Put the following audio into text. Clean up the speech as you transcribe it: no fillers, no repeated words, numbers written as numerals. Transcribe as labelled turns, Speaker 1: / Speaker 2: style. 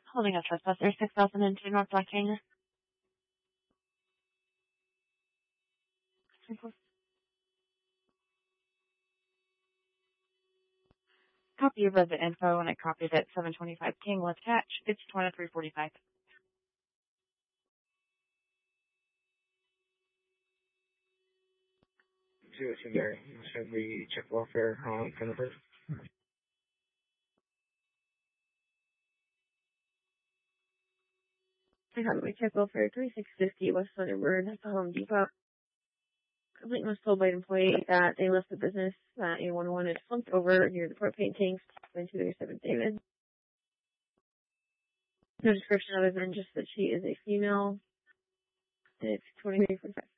Speaker 1: Holding a trespasser, 6002 North Black Canyon. Copy of resident info, and I copied at 725 King West Hatch. It's 2345.
Speaker 2: There. Should we check welfare from the person?
Speaker 3: We check welfare 3650 West Thunderbird. That's the Home Depot. Complaint was told by an employee that they left the business that A11 had slumped over near the propane tanks into their 7th David. No description other than just that she is a female. And it's 2345.